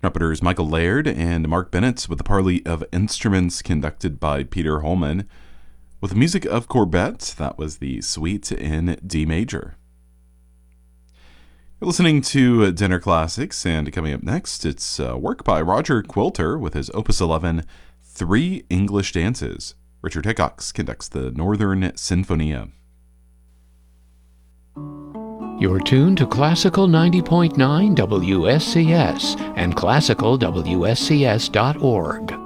Trumpeters Michael Laird and Mark Bennett with the parley of instruments conducted by Peter Holman. With the music of Corbett, that was the Suite in D major. You're listening to Dinner Classics, and coming up next, it's work by Roger Quilter with his Opus 11, Three English Dances. Richard Hickox conducts the Northern Sinfonia. You're tuned to Classical 90.9 WSCS and classicalwscs.org.